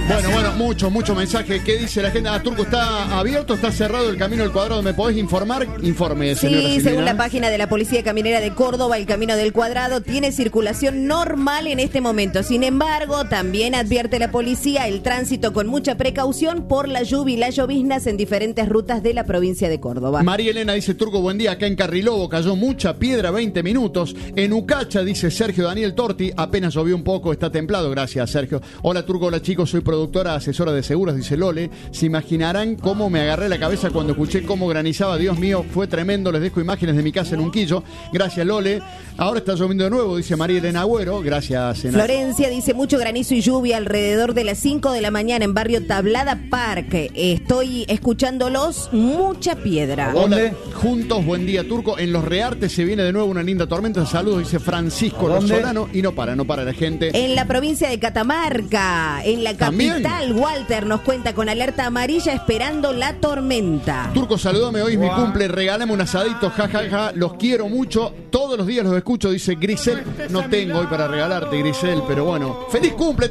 Bueno, mucho mensaje. ¿Qué dice la gente? Turco, ¿está abierto? ¿Está cerrado el camino del Cuadrado? ¿Me podés informar? Informe, señora Sí, Silvina. según la página de la Policía Caminera de Córdoba, el camino del Cuadrado tiene circulación normal en este momento. Sin embargo, también advierte la policía el tránsito con mucha precaución por la lluvia y las lloviznas en diferentes rutas de la provincia de Córdoba. María Elena dice, Turco, buen día. Acá en Carrilobo cayó mucha piedra, 20 minutos. En Ucacha, dice Sergio Daniel Torti, apenas llovió un poco, está templado. Gracias, Sergio. Hola, Turco, hola, chicos. Soy productora, asesora de seguros, dice Lole. Se imaginarán cómo me agarré la cabeza cuando escuché cómo granizaba. Dios mío, fue tremendo. Les dejo imágenes de mi casa en Unquillo. Gracias, Lole. Ahora está lloviendo de nuevo, dice María Elena Agüero. Gracias, Sena. Florencia dice, mucho granizo y lluvia alrededor de las 5 de la mañana en barrio Tablada Parque. Estoy escuchándolos, mucha piedra. Hola, juntos, buen día, Turco. En Los Reartes se viene de nuevo una linda tormenta. Saludos, dice Francisco Rosolano. Y no para la gente. En la provincia de Catamarca, en la capital, ¿también? Walter nos cuenta con alerta amarilla esperando la tormenta. Turco, saludame, hoy es mi cumple, regálame un asadito, jajaja, los quiero mucho, todos los días los escucho, dice Grisel. No tengo hoy para regalarte, Grisel, pero bueno, feliz cumple.